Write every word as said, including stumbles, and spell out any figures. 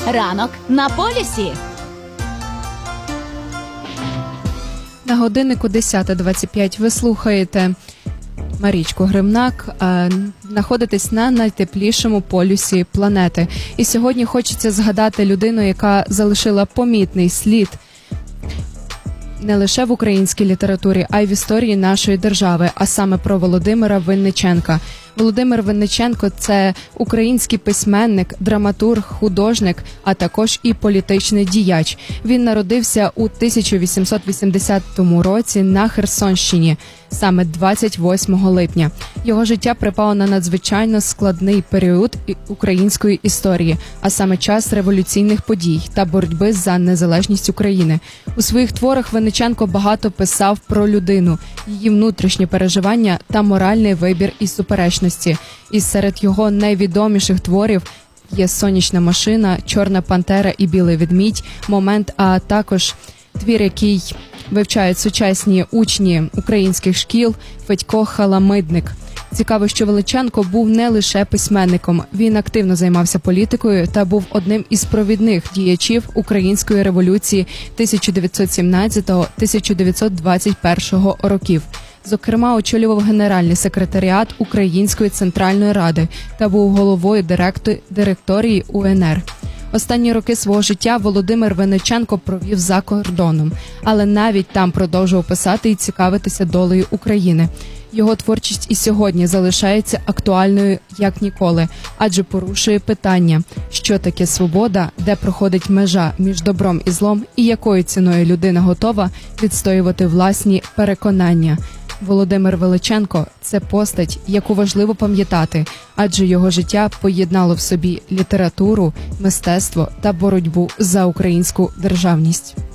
Ранок на полюсі. На годиннику десята двадцять п'ять ви слухаєте Марічку Гримнак, а знаходитесь на найтеплішому полюсі планети. І сьогодні хочеться згадати людину, яка залишила помітний слід не лише в українській літературі, а й в історії нашої держави, а саме про Володимира Винниченка. Володимир Винниченко – це український письменник, драматург, художник, а також і політичний діяч. Він народився у тисяча вісімсот вісімдесятому році на Херсонщині, саме двадцять восьмого липня. Його життя припало на надзвичайно складний період української історії, а саме час революційних подій та боротьби за незалежність України. У своїх творах Винниченко багато писав про людину, її внутрішні переживання та моральний вибір і суперечності. І серед його найвідоміших творів є «Сонячна машина», «Чорна пантера» і «Білий ведмідь», «Момент», а також твір, який вивчають сучасні учні українських шкіл, Федько Халамидник. Цікаво, що Винниченко був не лише письменником, він активно займався політикою та був одним із провідних діячів Української революції тисяча дев'ятсот сімнадцятого - тисяча дев'ятсот двадцять першого років. Зокрема, очолював Генеральний секретаріат Української Центральної Ради та був головою директор... директорії У Ен Ер. Останні роки свого життя Володимир Винниченко провів за кордоном, але навіть там продовжував писати і цікавитися долею України. Його творчість і сьогодні залишається актуальною як ніколи, адже порушує питання, що таке свобода, де проходить межа між добром і злом, і якою ціною людина готова відстоювати власні переконання. Володимир Винниченко – це постать, яку важливо пам'ятати, адже його життя поєднало в собі літературу, мистецтво та боротьбу за українську державність.